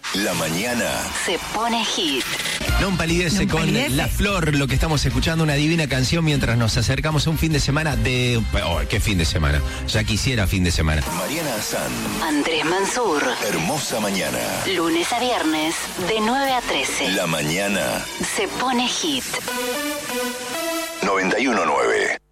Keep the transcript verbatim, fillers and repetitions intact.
La mañana se pone hit. No empalidece No con empalidece. La Flor, lo que estamos escuchando, una divina canción mientras nos acercamos a un fin de semana de... Oh, ¿qué fin de semana? Ya quisiera fin de semana. Mariana Azán. Andrés Mansur. Hermosa mañana. Lunes a viernes, de nueve a trece. La mañana Se pone hit. noventa y uno nueve.